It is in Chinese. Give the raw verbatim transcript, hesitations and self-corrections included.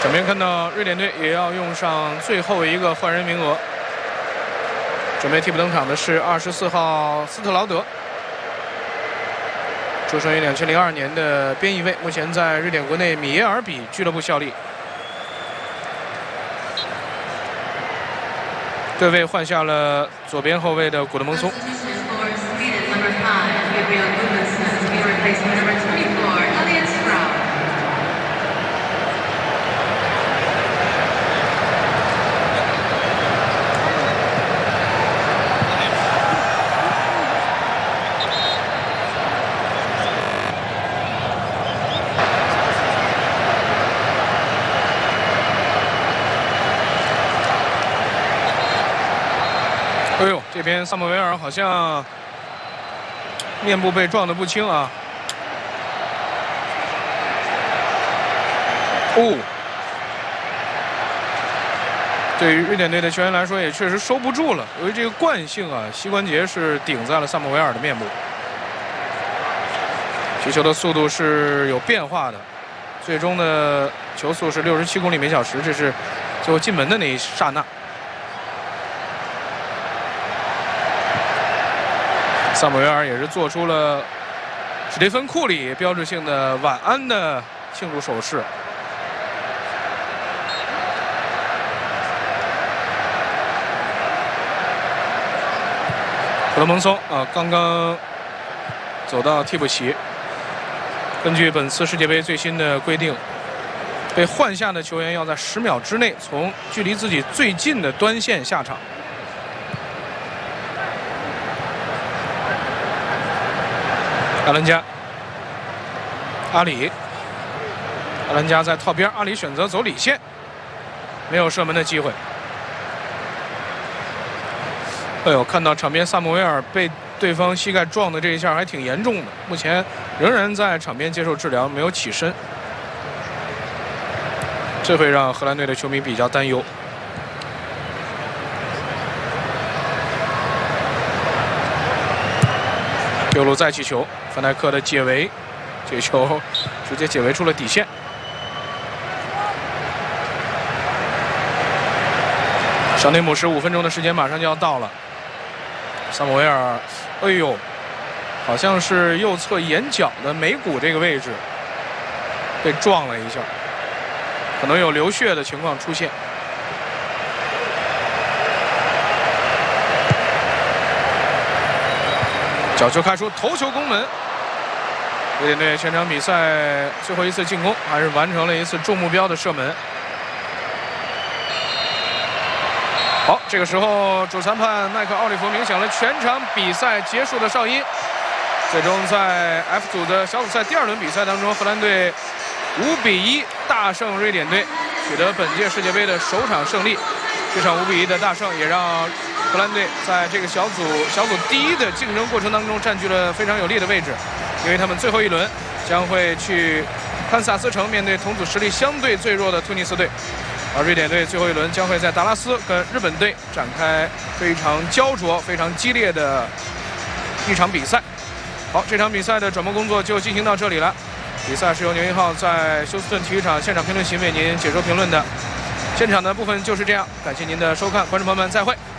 场边看到瑞典队也要用上最后一个换人名额，准备替补登场的是二十四号斯特劳德，出生于两千零二年的边翼位，目前在瑞典国内米耶尔比俱乐部效力。对位换下了左边后卫的古德蒙松。 哎呦，这边萨姆维尔好像面部被撞得不轻啊！哦，对于瑞典队的球员来说，也确实收不住了。由于这个惯性啊，膝关节是顶在了萨姆维尔的面部。击球的速度是有变化的，最终的球速是六十七公里每小时，这是最后进门的那一刹那。 萨姆维尔也是做出了史蒂芬·库里标志性的晚安的庆祝手势。普勒蒙松啊，刚刚走到替补席。根据本次世界杯最新的规定，被换下的球员要在十秒之内从距离自己最近的端线下场。 阿兰加，阿里，阿兰加在套边，阿里选择走里线，没有射门的机会。哎呦，看到场边萨姆维尔被对方膝盖撞的这一下还挺严重的，目前仍然在场边接受治疗，没有起身，这会让荷兰队的球迷比较担忧。 右路再起球，范戴克的解围，这球直接解围出了底线。小内姆十五分钟的时间马上就要到了。萨姆维尔，哎呦，好像是右侧眼角的眉骨这个位置被撞了一下，可能有流血的情况出现。 角球开出，头球攻门。瑞典队全场比赛最后一次进攻，还是完成了一次中目标的射门。好，这个时候主裁判麦克奥利弗鸣响了全场比赛结束的哨音。最终在 F 组的小组赛第二轮比赛当中，荷兰队五比一大胜瑞典队，取得本届世界杯的首场胜利。这场五比一的大胜也让 荷兰队在这个小组小组第一的竞争过程当中占据了非常有利的位置，因为他们最后一轮将会去堪萨斯城面对同组实力相对最弱的突尼斯队，而瑞典队最后一轮将会在达拉斯跟日本队展开非常焦灼、非常激烈的一场比赛。好，这场比赛的转播工作就进行到这里了。比赛是由牛一号在休斯顿体育场现场评论席为您解说评论的。现场的部分就是这样，感谢您的收看，观众朋友们再会。